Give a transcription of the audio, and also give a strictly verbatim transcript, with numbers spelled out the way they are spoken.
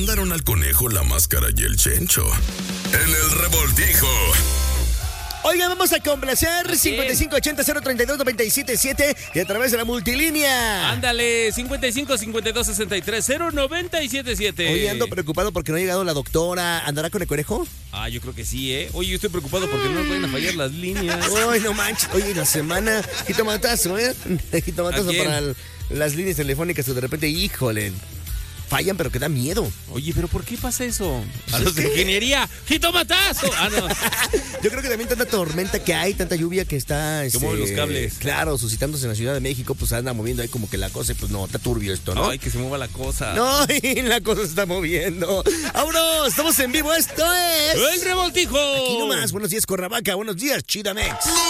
Mandaron al conejo la máscara y el chencho. En el revoltijo. Oigan, vamos a complacer cincuenta y cinco ochenta cero treinta y dos noventa y siete siete y a través de la multilínea. Ándale, cincuenta y cinco cincuenta y dos sesenta y tres cero noventa y siete siete. Oye, ando preocupado porque no ha llegado la doctora. ¿Andará con el conejo? Ah, yo creo que sí, ¿eh? Oye, yo estoy preocupado porque no nos vayan a fallar las líneas. Ay, no manches. Oye, la semana, jitomatazo, ¿eh? Jitomatazo para el, las líneas telefónicas que de repente, híjole, fallan, pero que da miedo. Oye, ¿pero por qué pasa eso? A los de ingeniería, ¡jitomatazo! Ah, no. Yo creo que también tanta tormenta que hay, tanta lluvia que está... Que este, mueven los cables. Claro, suscitándose en la Ciudad de México, pues anda moviendo ahí como que la cosa, y pues no, está turbio esto, ¿no? Ay, que se mueva la cosa. No, y la cosa se está moviendo. ¡Vámonos! Estamos en vivo, esto es... ¡El Revoltijo! Aquí nomás, buenos días, Cuernavaca, buenos días, Chidamex.